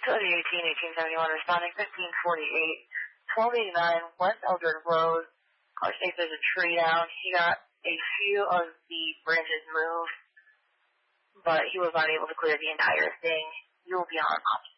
Cody 1871, responding 1548, 1289 West Eldred Road. Car states there's a tree down. He got a few of the branches moved, but he was not able to clear the entire thing. You will be on